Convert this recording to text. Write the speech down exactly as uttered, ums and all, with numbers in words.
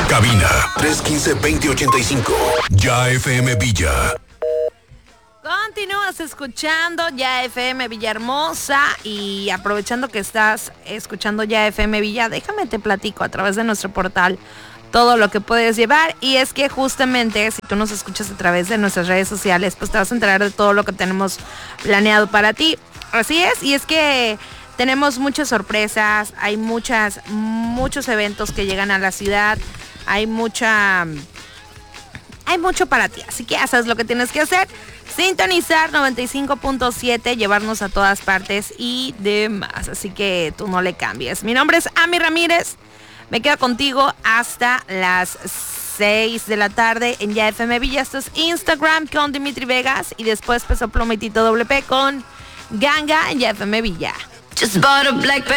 Cabina tres uno cinco, dos cero ocho cinco. Ya F M Villa. Continúas escuchando Ya F M Villahermosa y aprovechando que estás escuchando Ya F M Villa, déjame te platico a través de nuestro portal todo lo que puedes llevar. Y es que justamente si tú nos escuchas a través de nuestras redes sociales, pues te vas a enterar de todo lo que tenemos planeado para ti. Así es, y es que tenemos muchas sorpresas, hay muchas, muchos eventos que llegan a la ciudad, hay mucha, hay mucho para ti. Así que ya sabes lo que tienes que hacer. Sintonizar noventa y cinco punto siete, llevarnos a todas partes y demás. Así que tú no le cambies. Mi nombre es Ami Ramírez. Me quedo contigo hasta las seis de la tarde en Ya F M Villa. Esto es Instagram con Dimitri Vegas. Y después Peso Pluma y Tito W P con Ganga en Ya F M Villa. Just bought a black